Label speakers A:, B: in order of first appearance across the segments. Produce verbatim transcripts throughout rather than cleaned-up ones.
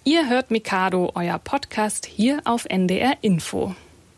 A: Ihr hört Mikado, euer Podcast hier auf N D R Info.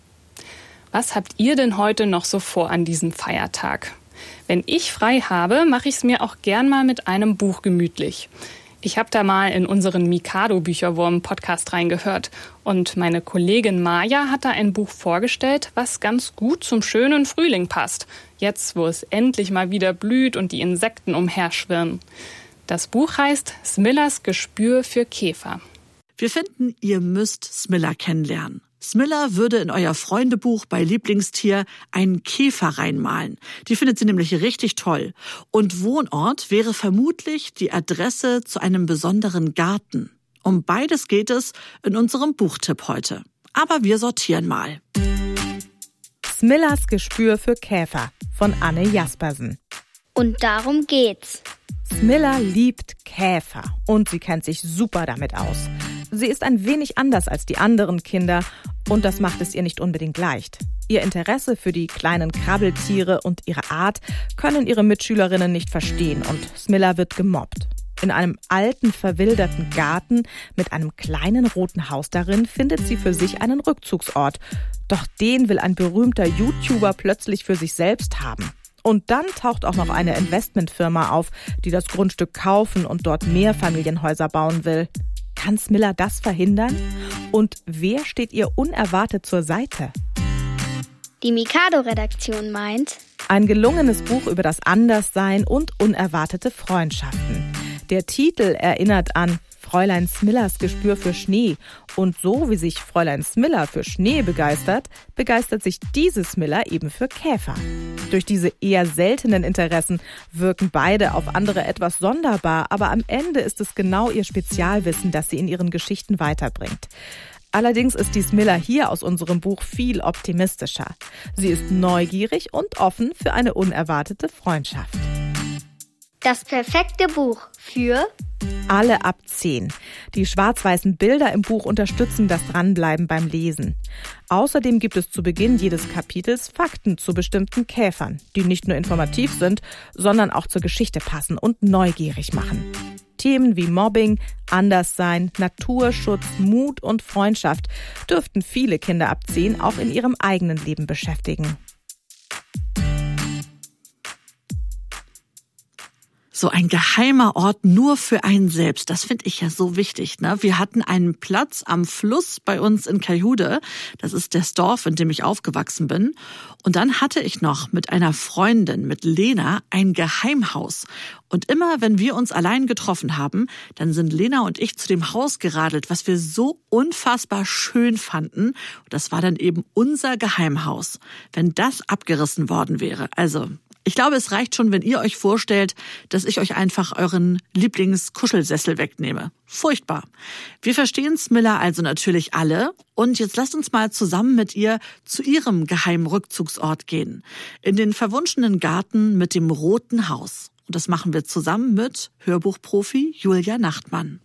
A: Was habt ihr denn heute noch so vor an diesem Feiertag? Wenn ich frei habe, mache ich es mir auch gern mal mit einem Buch gemütlich. Ich habe da mal in unseren Mikado-Bücherwurm-Podcast reingehört und meine Kollegin Maja hat da ein Buch vorgestellt, was ganz gut zum schönen Frühling passt. Jetzt, wo es endlich mal wieder blüht und die Insekten umherschwirren. Das Buch heißt Smillas Gespür für Käfer.
B: Wir finden, ihr müsst Smilla kennenlernen. Smilla würde in euer Freundebuch bei Lieblingstier einen Käfer reinmalen. Die findet sie nämlich richtig toll. Und Wohnort wäre vermutlich die Adresse zu einem besonderen Garten. Um beides geht es in unserem Buchtipp heute. Aber wir sortieren mal.
C: Smillas Gespür für Käfer von Anne Jaspersen.
D: Und darum geht's.
C: Smilla liebt Käfer und sie kennt sich super damit aus. Sie ist ein wenig anders als die anderen Kinder und das macht es ihr nicht unbedingt leicht. Ihr Interesse für die kleinen Krabbeltiere und ihre Art können ihre Mitschülerinnen nicht verstehen und Smilla wird gemobbt. In einem alten, verwilderten Garten mit einem kleinen roten Haus darin findet sie für sich einen Rückzugsort. Doch den will ein berühmter YouTuber plötzlich für sich selbst haben. Und dann taucht auch noch eine Investmentfirma auf, die das Grundstück kaufen und dort Mehrfamilienhäuser bauen will. Kann Smilla das verhindern? Und wer steht ihr unerwartet zur Seite?
D: Die Mikado-Redaktion meint:
C: Ein gelungenes Buch über das Anderssein und unerwartete Freundschaften. Der Titel erinnert an Fräulein Smillas Gespür für Schnee. Und so wie sich Fräulein Smilla für Schnee begeistert, begeistert sich diese Smilla eben für Käfer. Durch diese eher seltenen Interessen wirken beide auf andere etwas sonderbar, aber am Ende ist es genau ihr Spezialwissen, das sie in ihren Geschichten weiterbringt. Allerdings ist die Smilla hier aus unserem Buch viel optimistischer. Sie ist neugierig und offen für eine unerwartete Freundschaft.
D: Das perfekte Buch für
C: alle ab zehn. Die schwarz-weißen Bilder im Buch unterstützen das Dranbleiben beim Lesen. Außerdem gibt es zu Beginn jedes Kapitels Fakten zu bestimmten Käfern, die nicht nur informativ sind, sondern auch zur Geschichte passen und neugierig machen. Themen wie Mobbing, Anderssein, Naturschutz, Mut und Freundschaft dürften viele Kinder ab zehn auch in ihrem eigenen Leben beschäftigen.
B: So ein geheimer Ort nur für einen selbst, das finde ich ja so wichtig, ne? Wir hatten einen Platz am Fluss bei uns in Kaihude, das ist das Dorf, in dem ich aufgewachsen bin. Und dann hatte ich noch mit einer Freundin, mit Lena, ein Geheimhaus. Und immer, wenn wir uns allein getroffen haben, dann sind Lena und ich zu dem Haus geradelt, was wir so unfassbar schön fanden. Und das war dann eben unser Geheimhaus. Wenn das abgerissen worden wäre, also... Ich glaube, es reicht schon, wenn ihr euch vorstellt, dass ich euch einfach euren Lieblingskuschelsessel wegnehme. Furchtbar. Wir verstehen Smilla also natürlich alle. Und jetzt lasst uns mal zusammen mit ihr zu ihrem geheimen Rückzugsort gehen. In den verwunschenen Garten mit dem roten Haus. Und das machen wir zusammen mit Hörbuchprofi Julia Nachtmann.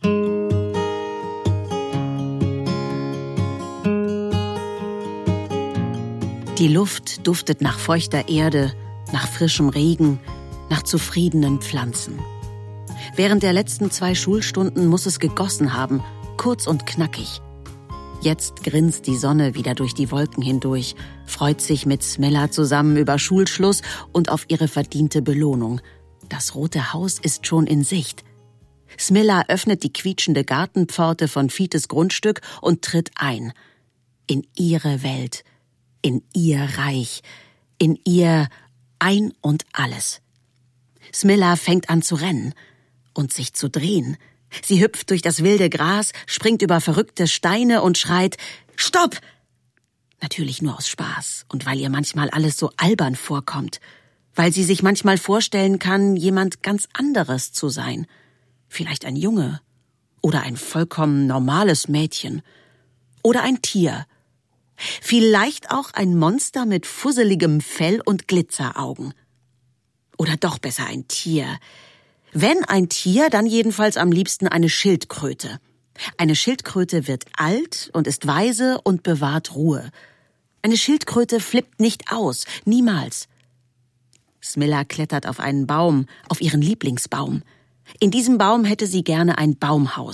E: Die Luft duftet nach feuchter Erde, nach frischem Regen, nach zufriedenen Pflanzen. Während der letzten zwei Schulstunden muss es gegossen haben, kurz und knackig. Jetzt grinst die Sonne wieder durch die Wolken hindurch, freut sich mit Smilla zusammen über Schulschluss und auf ihre verdiente Belohnung. Das rote Haus ist schon in Sicht. Smilla öffnet die quietschende Gartenpforte von Fites Grundstück und tritt ein. In ihre Welt, in ihr Reich, in ihr Ein und alles. Smilla fängt an zu rennen und sich zu drehen. Sie hüpft durch das wilde Gras, springt über verrückte Steine und schreit: Stopp! Natürlich nur aus Spaß und weil ihr manchmal alles so albern vorkommt. Weil sie sich manchmal vorstellen kann, jemand ganz anderes zu sein. Vielleicht ein Junge oder ein vollkommen normales Mädchen oder ein Tier. Vielleicht auch ein Monster mit fusseligem Fell und Glitzeraugen. Oder doch besser ein Tier. Wenn ein Tier, dann jedenfalls am liebsten eine Schildkröte. Eine Schildkröte wird alt und ist weise und bewahrt Ruhe. Eine Schildkröte flippt nicht aus, niemals. Smilla klettert auf einen Baum, auf ihren Lieblingsbaum. In diesem Baum hätte sie gerne ein Baumhaus.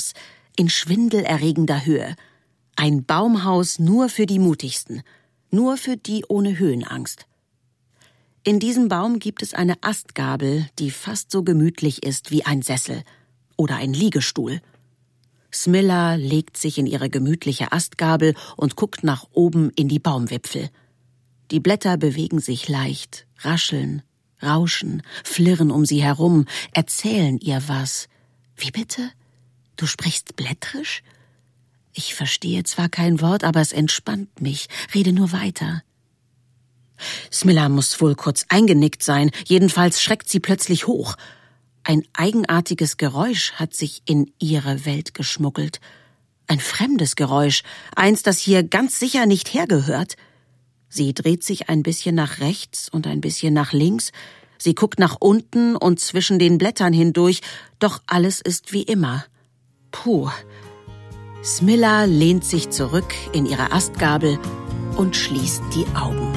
E: in schwindelerregender Höhe. Ein Baumhaus nur für die Mutigsten, nur für die ohne Höhenangst. In diesem Baum gibt es eine Astgabel, die fast so gemütlich ist wie ein Sessel oder ein Liegestuhl. Smilla legt sich in ihre gemütliche Astgabel und guckt nach oben in die Baumwipfel. Die Blätter bewegen sich leicht, rascheln, rauschen, flirren um sie herum, erzählen ihr was. Wie bitte? Du sprichst blättrisch? Ich verstehe zwar kein Wort, aber es entspannt mich. Rede nur weiter. Smilla muss wohl kurz eingenickt sein, jedenfalls schreckt sie plötzlich hoch. Ein eigenartiges Geräusch hat sich in ihre Welt geschmuggelt. Ein fremdes Geräusch, eins, das hier ganz sicher nicht hergehört. Sie dreht sich ein bisschen nach rechts und ein bisschen nach links. Sie guckt nach unten und zwischen den Blättern hindurch, doch alles ist wie immer. Puh. Smilla lehnt sich zurück in ihre Astgabel und schließt die Augen.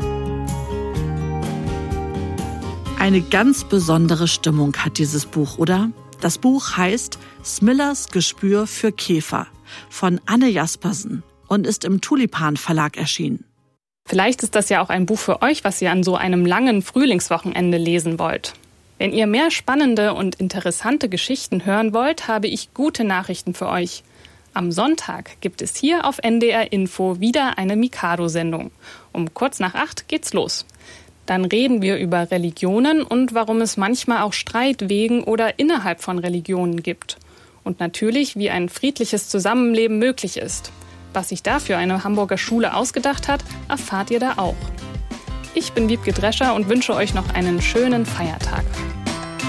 B: Eine ganz besondere Stimmung hat dieses Buch, oder? Das Buch heißt Smillas Gespür für Käfer von Anne Jaspersen und ist im Tulipan Verlag erschienen.
A: Vielleicht ist das ja auch ein Buch für euch, was ihr an so einem langen Frühlingswochenende lesen wollt. Wenn ihr mehr spannende und interessante Geschichten hören wollt, habe ich gute Nachrichten für euch. Am Sonntag gibt es hier auf N D R Info wieder eine Mikado-Sendung. Um kurz nach acht geht's los. Dann reden wir über Religionen und warum es manchmal auch Streit wegen oder innerhalb von Religionen gibt. Und natürlich, wie ein friedliches Zusammenleben möglich ist. Was sich dafür eine Hamburger Schule ausgedacht hat, erfahrt ihr da auch. Ich bin Wiebke Drescher und wünsche euch noch einen schönen Feiertag.